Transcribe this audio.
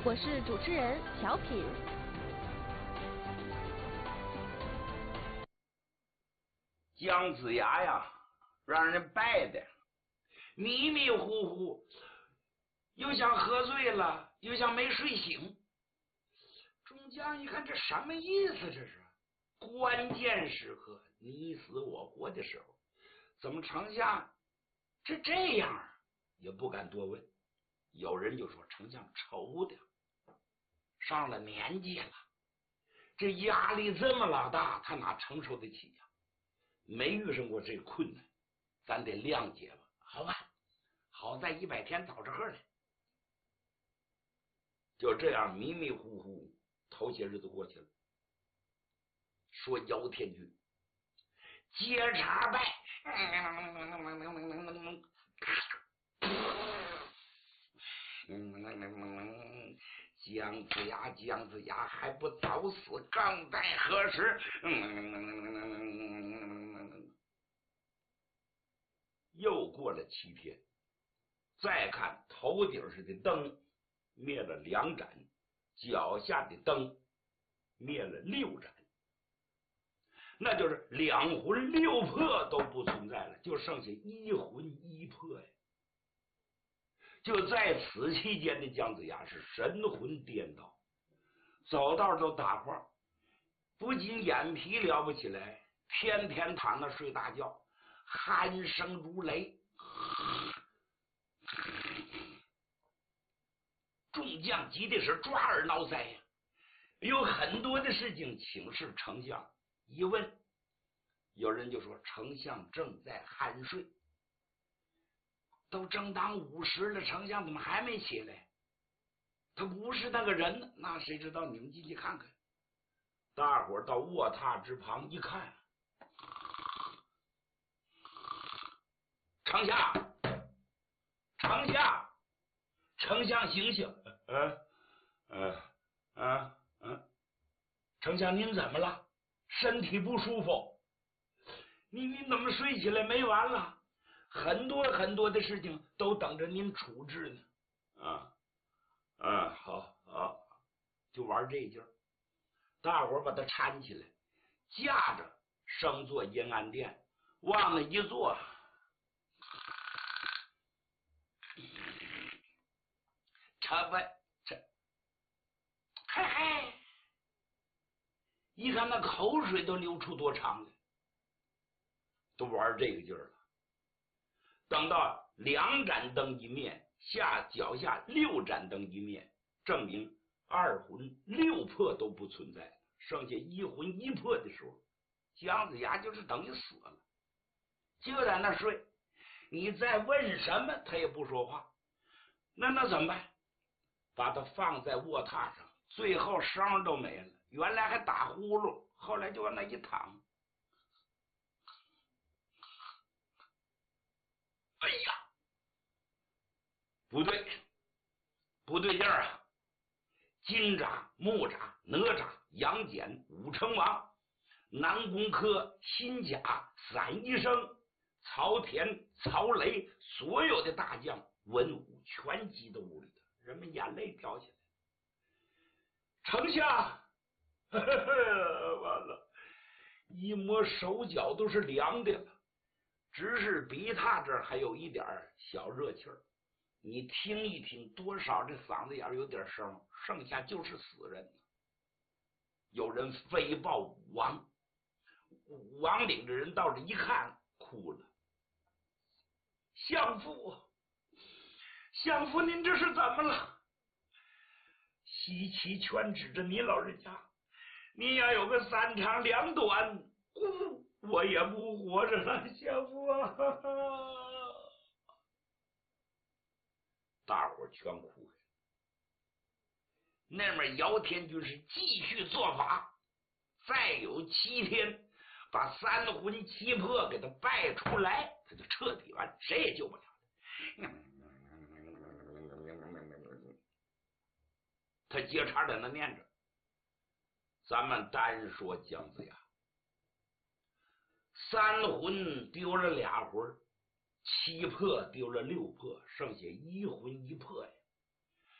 我是主持人小品。 姜子牙呀，让人败的迷迷糊糊，又像喝醉了，又像没睡醒。众将一看，这什么意思？这是关键时刻，你死我活的时候，怎么丞相这样啊？也不敢多问。有人就说丞相愁的，上了年纪了，这压力这么老大，他哪承受得起呀？没遇上过这个困难，咱得谅解吧。好吧，好在100天早着贺呢。就这样迷迷糊糊，头些日子过去了。说姚天军接茬败，姜子牙还不早死，更待何时？又过了7天，再看头顶上的灯灭了2盏，脚下的灯灭了6盏，那就是2魂6魄都不存在了，就剩下1魂1魄呀。就在此期间的姜子牙是神魂颠倒，走道都打晃，不仅眼皮了不起来，天天躺那睡大觉，鼾声如雷。众将急的是抓耳挠腮呀，有很多的事情请示丞相。一问，有人就说丞相正在酣睡，都正当午时了，丞相怎么还没起来？他不是那个人呢，那谁知道？你们进去看看。大伙儿到卧榻之旁一看，丞相，丞相醒醒！丞相您怎么了？身体不舒服？您怎么睡起来没完了？很多的事情都等着您处置呢。好，就玩这劲儿。大伙儿把他搀起来，架着升坐阴安殿，往那一坐，嘿，一看那口水都流出多长了，都玩这个劲儿了。等到2盏灯一灭，脚下6盏灯一灭，证明2魂6魄都不存在了，剩下1魂1魄的时候，姜子牙就是等于死了，就在那睡。你再问什么他也不说话。那怎么办？把他放在卧榻上，最后声都没了，原来还打呼噜，后来就往那一躺。哎呀，不对劲儿啊！金吒、木吒、哪吒、杨戬、武成王、南宫轲、辛甲、散医生、曹田、曹雷，所有的大将文武全挤到屋里头，人们眼泪掉下来。丞相，完了，一摸手脚都是凉的了，只是鼻榻这儿还有一点小热气儿。你听一听，多少这嗓子眼有点声，剩下就是死人了。有人飞报武王，武王领着人到这一看，哭了。相父，您这是怎么了？西岐全指着你老人家，你要有个3长2短，我也不活着了，相父啊！大伙全哭了。那边姚天军是继续做法，再有7天，把3魂7魄给他败出来，他就彻底完，谁也救不了他。他接茬在那念着。咱们单说姜子牙，3魂丢了2魂，7魄丢了6魄，剩下1魂1魄呀。